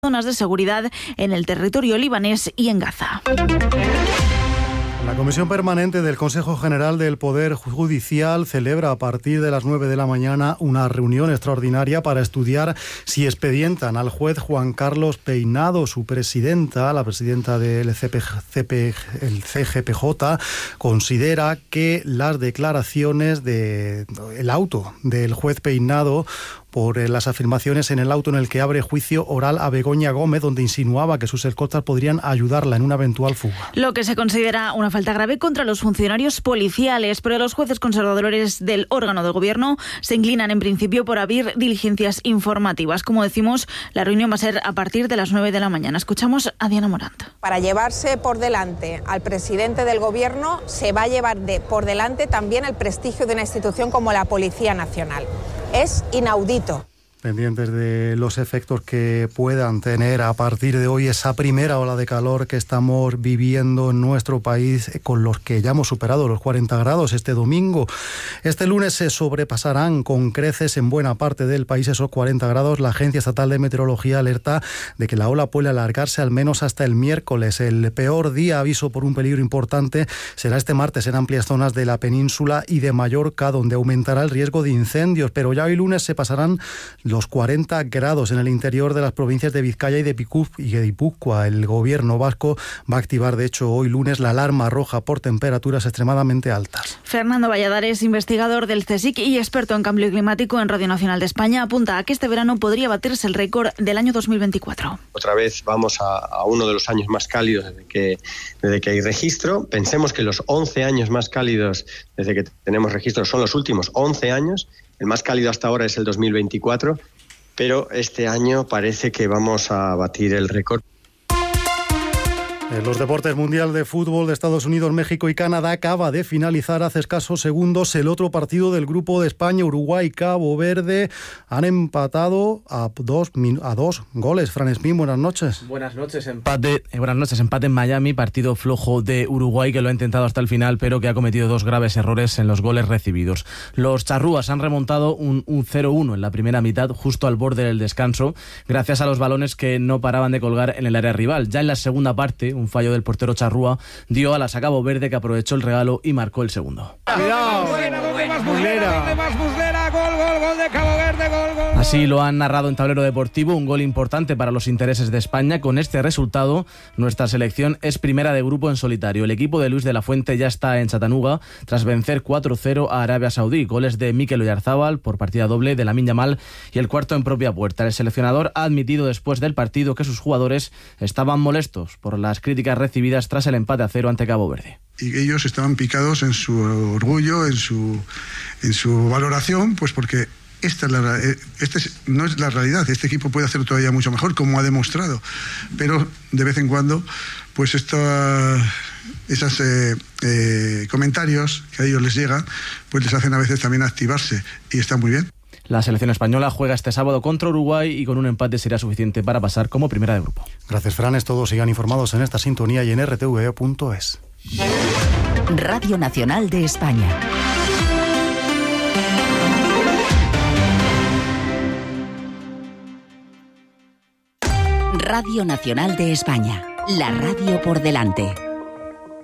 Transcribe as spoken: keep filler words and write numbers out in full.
zonas de seguridad en el territorio libanés y en Gaza. La Comisión Permanente del Consejo General del Poder Judicial celebra a partir de las nueve de la mañana una reunión extraordinaria para estudiar si expedientan al juez Juan Carlos Peinado. Su presidenta, la presidenta del C P G, el C G P J, considera que las declaraciones de el auto del juez Peinado por las afirmaciones en el auto en el que abre juicio oral a Begoña Gómez, donde insinuaba que sus escoltas podrían ayudarla en una eventual fuga. Lo que se considera una falta grave contra los funcionarios policiales, pero los jueces conservadores del órgano de gobierno se inclinan en principio por abrir diligencias informativas. Como decimos, la reunión va a ser a partir de las nueve de la mañana. Escuchamos a Diana Morant. Para llevarse por delante al presidente del gobierno se va a llevar de, por delante también el prestigio de una institución como la Policía Nacional. Es inaudito. Pendientes de los efectos que puedan tener a partir de hoy esa primera ola de calor que estamos viviendo en nuestro país, con los que ya hemos superado los cuarenta grados este domingo. Este lunes se sobrepasarán con creces en buena parte del país esos cuarenta grados. La Agencia Estatal de Meteorología alerta de que la ola puede alargarse al menos hasta el miércoles. El peor día, aviso por un peligro importante, será este martes en amplias zonas de la península y de Mallorca, donde aumentará el riesgo de incendios. Pero ya hoy lunes se pasarán los cuarenta grados en el interior de las provincias de Vizcaya y de Guipúzcoa. El gobierno vasco va a activar, de hecho, hoy lunes la alarma roja por temperaturas extremadamente altas. Fernando Valladares, investigador del CSIC y experto en cambio climático en Radio Nacional de España, apunta a que este verano podría batirse el récord del año dos mil veinticuatro. Otra vez vamos a, a uno de los años más cálidos desde que, desde que hay registro. Pensemos que los once años más cálidos desde que tenemos registro son los últimos once años. El más cálido hasta ahora es el dos mil veinticuatro, pero este año parece que vamos a batir el récord. En los deportes, Mundial de Fútbol de Estados Unidos, México y Canadá acaba de finalizar hace escasos segundos el otro partido del grupo de España. Uruguay y Cabo Verde han empatado a dos, a dos goles. Fran Espín, buenas noches. Buenas noches, empate, eh, buenas noches, empate en Miami, partido flojo de Uruguay que lo ha intentado hasta el final, pero que ha cometido dos graves errores en los goles recibidos. Los charrúas han remontado un, un cero uno en la primera mitad, justo al borde del descanso, gracias a los balones que no paraban de colgar en el área rival. Ya en la segunda parte, un fallo del portero charrúa dio alas a Cabo Verde, que aprovechó el regalo y marcó el segundo. Cuidado, gol, gol, gol de Cabo Verde, gol, gol. Así lo han narrado en Tablero Deportivo, un gol importante para los intereses de España. Con este resultado, nuestra selección es primera de grupo en solitario. El equipo de Luis de la Fuente ya está en Chattanooga tras vencer cuatro cero a Arabia Saudí. Goles de Mikel Oyarzabal por partida doble, de Lamine Yamal y el cuarto en propia puerta. El seleccionador ha admitido después del partido que sus jugadores estaban molestos por las críticas recibidas tras el empate a cero ante Cabo Verde. Y ellos estaban picados en su orgullo, en su, en su valoración, pues porque esta, es la, esta es, no es la realidad. Este equipo puede hacer todavía mucho mejor, como ha demostrado, pero de vez en cuando pues esta, esos eh, eh, comentarios que a ellos les llegan pues les hacen a veces también activarse, y está muy bien. La selección española juega este sábado contra Uruguay y con un empate será suficiente para pasar como primera de grupo. Gracias, Franes. Todos sigan informados en esta sintonía y en r t v e punto es. Radio Nacional de España. Radio Nacional de España. La radio por delante.